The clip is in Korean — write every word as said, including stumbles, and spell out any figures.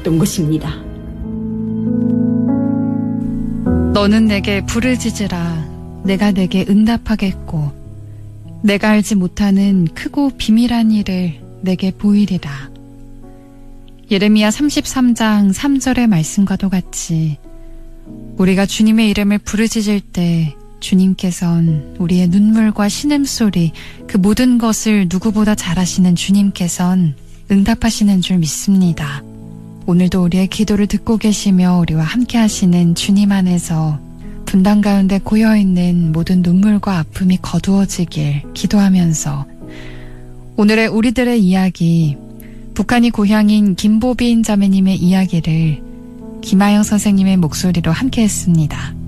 있었던 것입니다. 너는 내게 부르짖으라. 내가 내게 응답하겠고 내가 알지 못하는 크고 비밀한 일을 내게 보이리라. 예레미야 삼십삼 장 삼 절의 말씀과도 같이 우리가 주님의 이름을 부르짖을 때 주님께선 우리의 눈물과 신음소리 그 모든 것을 누구보다 잘 아시는 주님께선 응답하시는 줄 믿습니다. 오늘도 우리의 기도를 듣고 계시며 우리와 함께 하시는 주님 안에서 분당 가운데 고여있는 모든 눈물과 아픔이 거두어지길 기도하면서 오늘의 우리들의 이야기, 북한이 고향인 김보빈 자매님의 이야기를 김아영 선생님의 목소리로 함께 했습니다.